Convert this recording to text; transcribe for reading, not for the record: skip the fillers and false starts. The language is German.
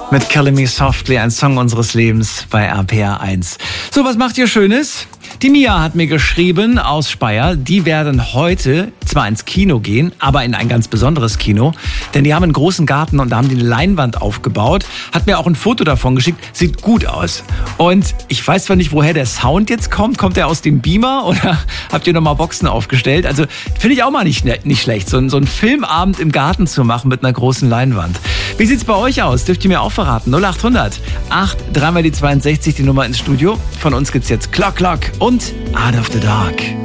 Mit Killing Me Softly, ein Song unseres Lebens bei RPR 1. So, was macht ihr Schönes? Die Mia hat mir geschrieben aus Speyer, die werden heute zwar ins Kino gehen, aber in ein ganz besonderes Kino, denn die haben einen großen Garten und da haben die eine Leinwand aufgebaut, hat mir auch ein Foto davon geschickt, sieht gut aus. Und ich weiß zwar nicht, woher der Sound jetzt kommt der aus dem Beamer oder habt ihr nochmal Boxen aufgestellt? Also finde ich auch mal nicht schlecht, so einen Filmabend im Garten zu machen mit einer großen Leinwand. Wie sieht's bei euch aus? Dürft ihr mir auch verraten? 0800 8 3 mal die 62, die Nummer ins Studio. Von uns gibt's jetzt Clock Clock und Art of the Dark.